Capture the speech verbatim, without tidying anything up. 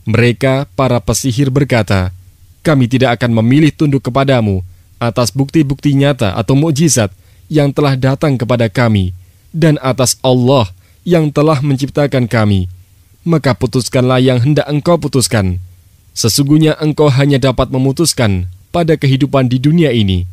Mereka, para pesihir berkata, kami tidak akan memilih tunduk kepadamu atas bukti-bukti nyata atau mukjizat yang telah datang kepada kami dan atas Allah yang telah menciptakan kami. Maka putuskanlah yang hendak engkau putuskan. Sesungguhnya engkau hanya dapat memutuskan pada kehidupan di dunia ini.